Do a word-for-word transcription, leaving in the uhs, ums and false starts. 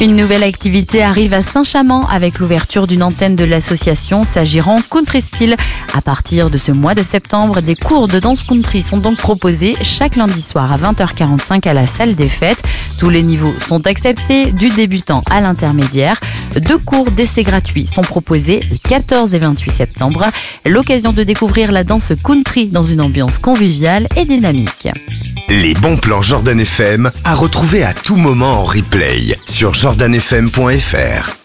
Une nouvelle activité arrive à Saint-Chamand avec l'ouverture d'une antenne de l'association S'Agirant Country Style. À partir de ce mois de septembre, des cours de danse country sont donc proposés chaque lundi soir à vingt heures quarante-cinq à la salle des fêtes. Tous les niveaux sont acceptés, du débutant à l'intermédiaire. Deux cours d'essai gratuits sont proposés les quatorze et vingt-huit septembre. L'occasion de découvrir la danse country dans une ambiance conviviale et dynamique. Les bons plans Jordan F M à retrouver à tout moment en replay sur jordan f m point f r.